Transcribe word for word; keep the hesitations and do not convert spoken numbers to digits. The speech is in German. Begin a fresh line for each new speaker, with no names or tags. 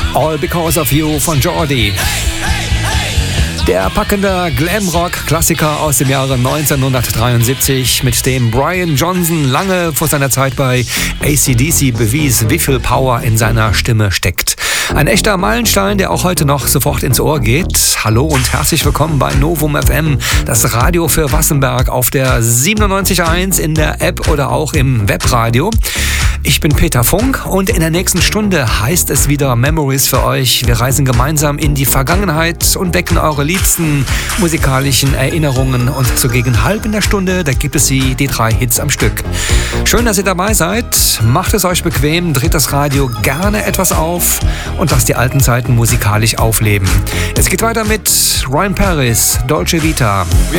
All Because of You von Jordi. Der packende Glamrock-Klassiker aus dem Jahre neunzehnhundertdreiundsiebzig, mit dem Brian Johnson lange vor seiner Zeit bei A C D C bewies, wie viel Power in seiner Stimme steckt. Ein echter Meilenstein, der auch heute noch sofort ins Ohr geht. Hallo und herzlich willkommen bei Novum F M, das Radio für Wassenberg auf der siebenundneunzig Komma eins, in der App oder auch im Webradio. Ich bin Peter Funk und in der nächsten Stunde heißt es wieder Memories für euch. Wir reisen gemeinsam in die Vergangenheit und wecken eure liebsten musikalischen Erinnerungen. Und so gegen halb in der Stunde, da gibt es sie, die drei Hits am Stück. Schön, dass ihr dabei seid. Macht es euch bequem, dreht das Radio gerne etwas auf und lasst die alten Zeiten musikalisch aufleben. Es geht weiter mit Ryan Paris, Dolce Vita.
We